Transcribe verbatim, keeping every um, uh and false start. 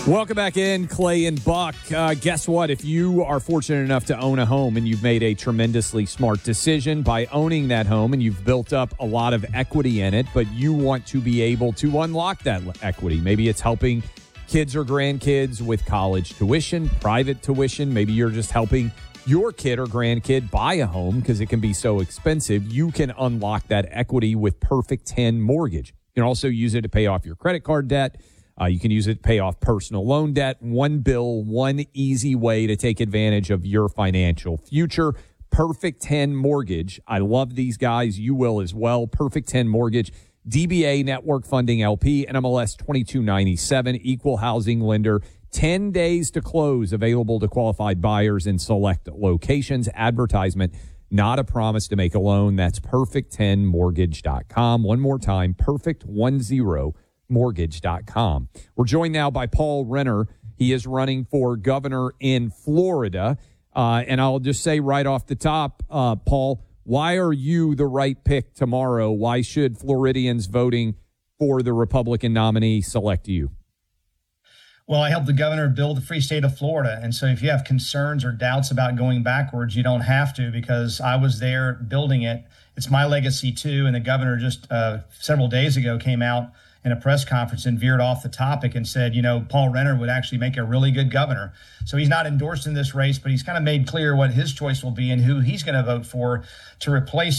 Welcome back in, Clay and Buck. Uh, guess what? If you are fortunate enough to own a home and you've made a tremendously smart decision by owning that home and you've built up a lot of equity in it, but you want to be able to unlock that equity. Maybe it's helping kids or grandkids with college tuition, private tuition. Maybe you're just helping your kid or grandkid buy a home because it can be so expensive. You can unlock that equity with Perfect ten Mortgage. You can also use it to pay off your credit card debt. Uh, you can use it to pay off personal loan debt. One bill, one easy way to take advantage of your financial future. Perfect ten Mortgage. I love these guys. You will as well. Perfect ten Mortgage. D B A Network Funding L P, N M L S twenty-two ninety-seven, Equal Housing Lender. ten days to close, available to qualified buyers in select locations. Advertisement, not a promise to make a loan. That's perfect ten mortgage dot com. One more time, perfect ten mortgage dot com. We're joined now by Paul Renner. He is running for governor in Florida. Uh, and I'll just say right off the top, uh, Paul, why are you the right pick tomorrow? Why should Floridians voting for the Republican nominee select you? Well, I helped the governor build the free state of Florida. And so if you have concerns or doubts about going backwards, you don't have to, because I was there building it. It's my legacy, too. And the governor just uh, several days ago came out in a press conference and veered off the topic and said, you know, Paul Renner would actually make a really good governor. So he's not endorsed in this race, but he's kind of made clear what his choice will be and who he's going to vote for to replace